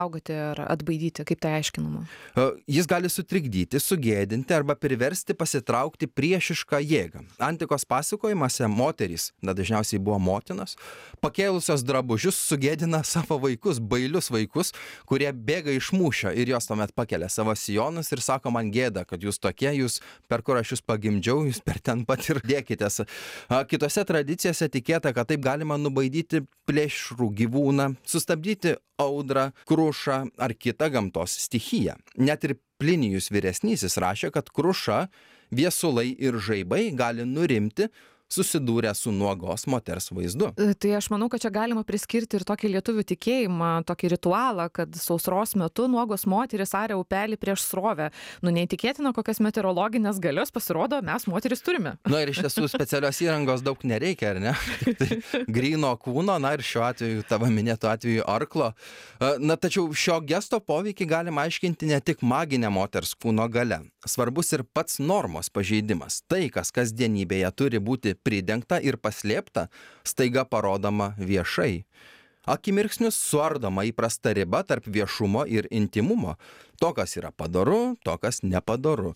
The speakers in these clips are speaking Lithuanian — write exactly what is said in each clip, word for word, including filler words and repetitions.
saugoti ar atbaidyti, kaip tai aiškinama? Jis gali sutrikdyti, sugėdinti arba priversti pasitraukti priešišką jėgą. Antikos pasakojimuose moterys, na dažniausiai buvo motinos, pakėlusios drabužius sugėdina savo vaikus, bailius vaikus, kurie bėga iš mūšio ir jos tuomet pakelia savo sijonus ir sako, man gėda, kad jūs tokie, jūs per kur aš jūs pagimdžiau, jūs per ten pat ir dėkitės. Kitose tradicijose tikėta, kad taip galima nubaidyti plėšrų gyvūną, sustabdyti audrą, krušą ar kitą gamtos stichiją. Net ir Plinijus vyresnysis rašė, kad kruša, viesulai ir žaibai gali nurimti, susidūrę su nuogos moters vaizdu. Tai aš manau, kad čia galima priskirti ir tokį lietuvių tikėjimą, tokį ritualą, kad sausros metu nuogos moteris aria upelį prieš srovę. Nu, neįtikėtina, kokias meteorologinės galios pasirodo, mes moteris turime. Na ir iš tiesų specialios įrangos daug nereikia, ar ne? Tai gryno kūno, na ir šiuo atveju, tavo minėto atveju arklo. Na, tačiau šio gesto poveikį galima aiškinti ne tik maginę moters kūno gale. Svarbus ir pats normos pažeidimas. Tai, kas kasdienybėje turi būti pridengta ir paslėpta, staiga parodoma viešai. Akimirksnius suardoma įprasta riba tarp viešumo ir intimumo. To, kas yra padoru, to, kas nepadoru.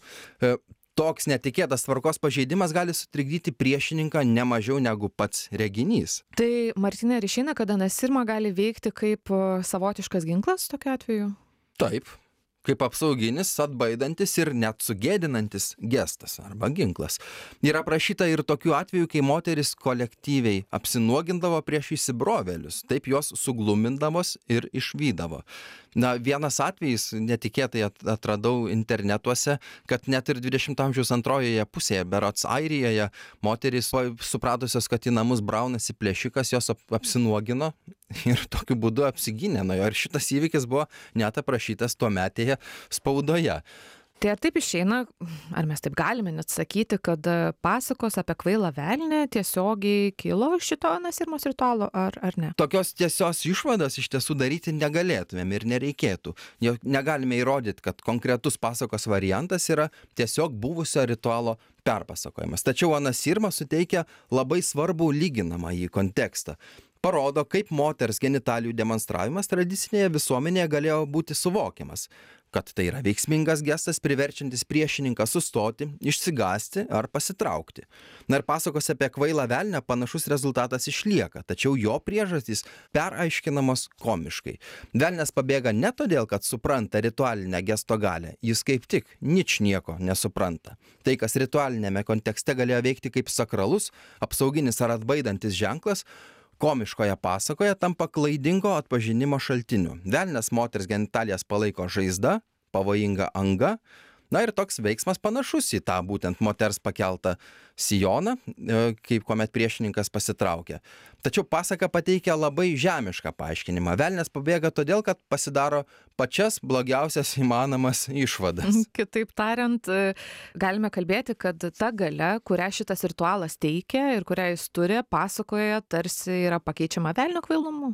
Toks netikėtas tvarkos pažeidimas gali sutrikdyti priešininką ne mažiau negu pats reginys. Tai, Martynai, ar išeina, kad anasirma gali veikti kaip savotiškas ginklas tokiu atveju? Taip. Kaip apsauginis, atbaidantis ir net sugėdinantis gestas arba ginklas. Yra aprašyta ir tokių atvejų, kai moteris kolektyviai apsinuogindavo prieš įsibrovėlius, taip juos suglumindamos ir išvydavo. Na, vienas atvejis netikėtai atradau internetuose, kad net ir dvidešimto amžiaus antrojoje pusėje, berods Airijoje, moterys supratusios, kad į namus braunasi plėšikas, jos apsinuogino ir tokiu būdu apsigynė nuo jo. Ir šitas įvykis buvo net aprašytas tuometėje spaudoje. Tai ar taip išeina, ar mes taip galime net sakyti, kad pasakos apie kvailą velnę tiesiogiai kilo iš šito anasirmos ritualo, ar, ar ne? Tokios tiesios išvados iš tiesų daryti negalėtumėm ir nereikėtų. Jau negalime įrodyti, kad konkretus pasakos variantas yra tiesiog buvusio ritualo perpasakojimas. Tačiau anasirma suteikia labai svarbų lyginamąjį kontekstą. Parodo, kaip moters genitalijų demonstravimas tradicinėje visuomenėje galėjo būti suvokiamas, kad tai yra veiksmingas gestas priverčiantis priešininką sustoti, išsigąsti ar pasitraukti. Na ir pasakos apie kvailą velnę panašus rezultatas išlieka, tačiau jo priežastys peraiškinamos komiškai. Velnias pabėga ne todėl, kad supranta ritualinę gesto galę, jis kaip tik ničnieko nesupranta. Tai, kas ritualinėme kontekste galėjo veikti kaip sakralus, apsauginis ar atbaidantis ženklas, komiškoje pasakoje tampa klaidingo atpažinimo šaltiniu. Velnias moters genitalijas palaiko žaizda, pavojinga anga. Na ir toks veiksmas panašus į tą būtent moters pakeltą sijoną, kaip kuomet priešininkas pasitraukia. Tačiau pasaka pateikia labai žemišką paaiškinimą. Velnias pabėga todėl, kad pasidaro pačias blogiausias įmanomas išvadas. Kitaip tariant, galime kalbėti, kad ta galia, kurią šitas ritualas teikia ir kurią jis turi, pasakoje tarsi yra pakeičiama velnio kvailumu.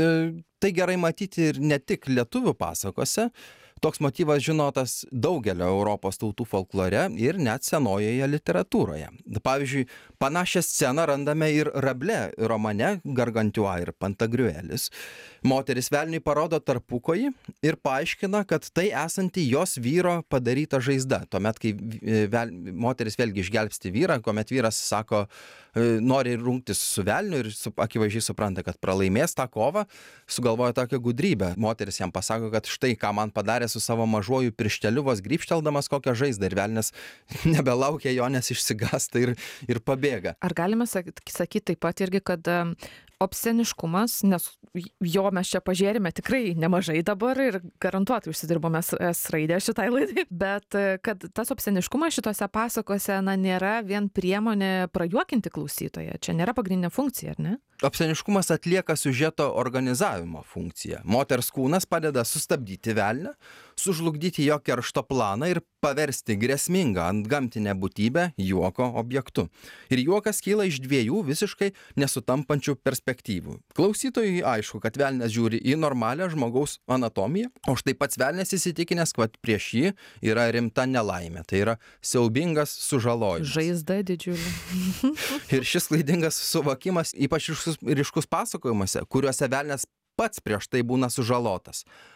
Tai gerai matyti ir ne tik lietuvių pasakose. Toks motyvas žinotas daugelio Europos tautų folklore ir net senojoje literatūroje. Pavyzdžiui, panašią sceną randame ir Rablė romane Gargantua ir Pantagriuelis. Moteris velniui parodo tarpukojį ir paaiškina, kad tai esanti jos vyro padaryta žaizda. Tuomet, kai vel, moteris vėlgi išgelbsti vyrą, kuomet vyras sako, nori rungtis su velniu ir su, akivaizdžiai supranta, kad pralaimės tą kovą, sugalvoja tokią gudrybę. Moteris jam pasako, kad štai ką man padarė su savo mažuoju piršteliu, vos grybšteldamas kokią žaizdą, ir velnias nebelaukia jo, nes išsigąsta ir, ir pabėga. Ar galime sakyti taip pat irgi, kad obsceniškumas, nes jo mes čia pažiūrime tikrai nemažai dabar ir garantuotai užsidirbome S raidę šitai laidai, bet kad tas obsceniškumas šitose pasakose na, nėra vien priemonė prajuokinti klausytoją, čia nėra pagrindinė funkcija, ar ne? Obsceniškumas atlieka siužeto organizavimo funkciją. Moters kūnas padeda sustabdyti velnią, sužlugdyti jo keršto planą ir paversti grėsmingą antgamtinę būtybę juoko objektu. Ir juokas kyla iš dviejų visiškai nesutampančių perspektyvų. Klausytojui aišku, kad velnias žiūri į normalią žmogaus anatomiją, o štai pats velnias įsitikinęs, kad prieš jį yra rimta nelaimė. Tai yra siaubingas sužalojimas. Žaizda didžiulė. Ir šis klaidingas suvokimas ypač ryškus pasakojimuose, kuriuose velnias pats prieš tai būna sužalotas.